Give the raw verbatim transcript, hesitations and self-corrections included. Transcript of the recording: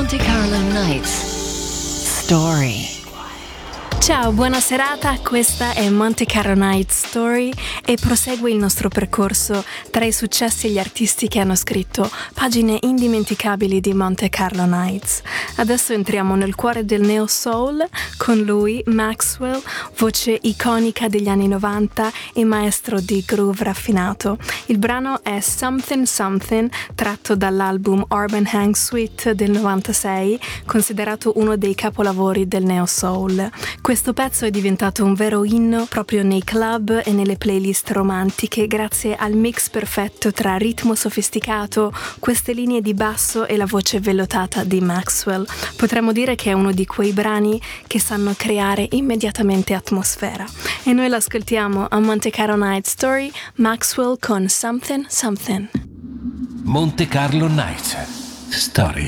Monte Carlo Nights Story. Ciao, buona serata, questa è Monte Carlo Night Story e prosegue il nostro percorso tra i successi e gli artisti che hanno scritto pagine indimenticabili di Monte Carlo Nights. Adesso entriamo nel cuore del neo soul con lui, Maxwell, voce iconica degli anni novanta e maestro di groove raffinato. Il brano è Something Something, tratto dall'album Urban Hang Suite del novantasei, considerato uno dei capolavori del neo soul. Questo pezzo è diventato un vero inno proprio nei club e nelle playlist romantiche grazie al mix perfetto tra ritmo sofisticato, queste linee di basso e la voce vellutata di Maxwell. Potremmo dire che è uno di quei brani che sanno creare immediatamente atmosfera. E noi l'ascoltiamo a Monte Carlo Night Story, Maxwell con Something Something. Monte Carlo Night Story.